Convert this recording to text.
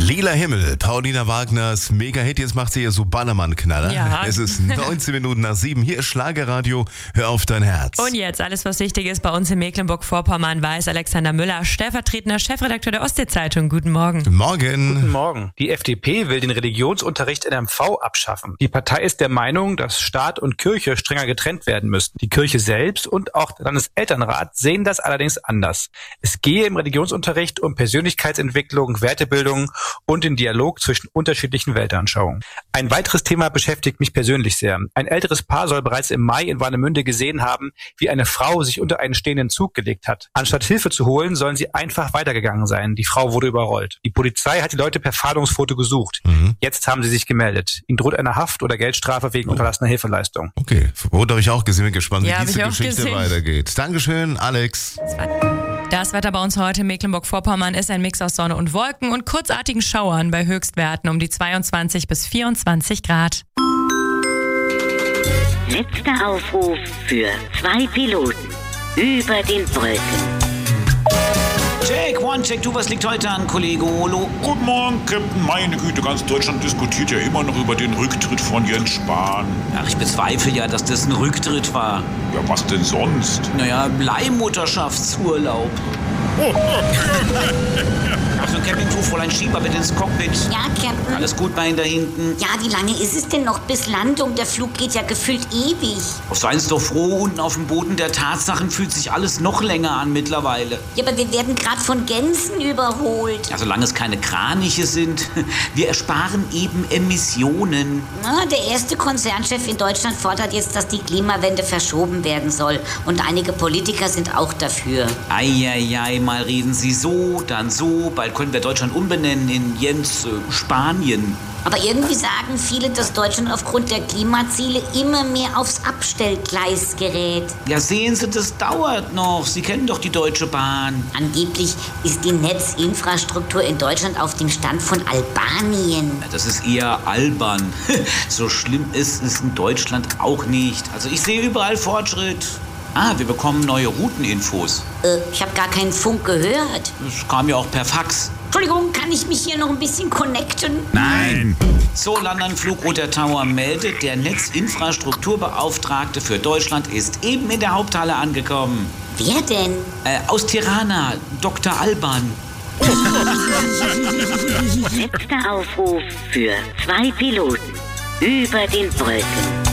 Lila Himmel, Paulina Wagners Mega-Hit, jetzt macht sie ihr so Ballermann-Knaller. Ja. Es ist 19 Minuten nach 7, hier ist Schlagerradio, hör auf dein Herz. Und jetzt alles, was wichtig ist bei uns in Mecklenburg-Vorpommern, weiß Alexander Müller, stellvertretender Chefredakteur der Ostsee-Zeitung. Guten Morgen. Guten Morgen. Guten Morgen. Die FDP will den Religionsunterricht in MV abschaffen. Die Partei ist der Meinung, dass Staat und Kirche strenger getrennt werden müssten. Die Kirche selbst und auch der Landeselternrat sehen das allerdings anders. Es gehe im Religionsunterricht um Persönlichkeitsentwicklung, Wertebildung und den Dialog zwischen unterschiedlichen Weltanschauungen. Ein weiteres Thema beschäftigt mich persönlich sehr. Ein älteres Paar soll bereits im Mai in Warnemünde gesehen haben, wie eine Frau sich unter einen stehenden Zug gelegt hat. Anstatt Hilfe zu holen, sollen sie einfach weitergegangen sein. Die Frau wurde überrollt. Die Polizei hat die Leute per Fahndungsfoto gesucht. Jetzt haben sie sich gemeldet. Ihnen droht eine Haft oder Geldstrafe wegen unterlassener Hilfeleistung. Okay, Foto habe ich auch gesehen, bin gespannt, Ja, wie diese hab ich auch Geschichte gesehen. weitergeht. Dankeschön, Alex. Das Wetter bei uns heute in Mecklenburg-Vorpommern ist ein Mix aus Sonne und Wolken und kurzartigen Schauern bei Höchstwerten um die 22 bis 24 Grad. Letzter Aufruf für 2 Piloten über den Wolken. Check, one, check, du, was liegt heute an, Kollege Olo? Guten Morgen, Captain. Meine Güte, ganz Deutschland diskutiert ja immer noch über den Rücktritt von Jens Spahn. Ach, ich bezweifle ja, dass das ein Rücktritt war. Ja, was denn sonst? Naja, Leihmutterschaftsurlaub. Achtung, Captain, tu, Fräulein Schieber, bitte ins Cockpit. Ja, Captain. Alles gut bei Ihnen da hinten? Ja, wie lange ist es denn noch bis Landung? Der Flug geht ja gefühlt ewig. Seien Sie doch froh, unten auf dem Boden der Tatsachen fühlt sich alles noch länger an mittlerweile. Ja, aber wir werden gerade von Gänsen überholt. Ja, solange es keine Kraniche sind, wir ersparen eben Emissionen. Na, der erste Konzernchef in Deutschland fordert jetzt, dass die Klimawende verschoben werden soll. Und einige Politiker sind auch dafür. Eieiei, mal reden Sie so, dann so. Bald können wir Deutschland umbenennen in Jens Spanien. Aber irgendwie sagen viele, dass Deutschland aufgrund der Klimaziele immer mehr aufs Abstellgleis gerät. Ja, sehen Sie, das dauert noch. Sie kennen doch die Deutsche Bahn. Angeblich ist die Netzinfrastruktur in Deutschland auf dem Stand von Albanien. Ja, das ist eher albern. So schlimm ist es in Deutschland auch nicht. Also ich sehe überall Fortschritt. Wir bekommen neue Routeninfos. Ich habe gar keinen Funk gehört. Das kam ja auch per Fax. Entschuldigung, kann ich mich hier noch ein bisschen connecten? Nein! So, London Flugroute Tower meldet, der Netzinfrastrukturbeauftragte für Deutschland ist eben in der Haupthalle angekommen. Wer denn? Aus Tirana, Dr. Alban. Letzter Aufruf für 2 Piloten über den Wolken.